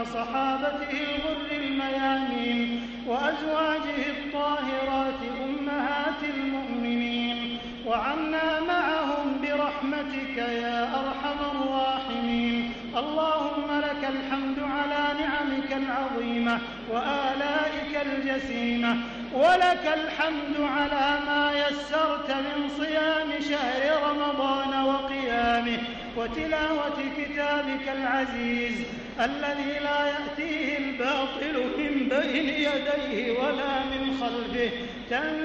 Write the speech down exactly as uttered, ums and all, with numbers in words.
صحابته الغر الميامين وأزواجه الطاهرات أمهات المؤمنين، وعنا معهم برحمتك يا أرحم الراحمين. اللهم لك الحمد على نعمك العظيمة وآلائك الجسيمة، ولك الحمد على ما يسرت من صيام شهر رمضان وقيامه وتلاوة كتابك العزيز الذي لا يأتيه الباطل من بين يديه ولا من خلفه.